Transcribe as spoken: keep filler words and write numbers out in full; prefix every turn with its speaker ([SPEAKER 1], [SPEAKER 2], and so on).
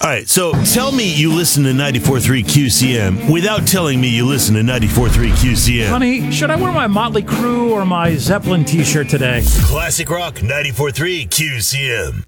[SPEAKER 1] right, so tell me you listen to ninety-four point three Q C M without telling me you listen to ninety-four point three Q C M.
[SPEAKER 2] Honey, should I wear my Motley Crue or my Zeppelin t-shirt today?
[SPEAKER 1] Classic Rock ninety-four point three Q C M.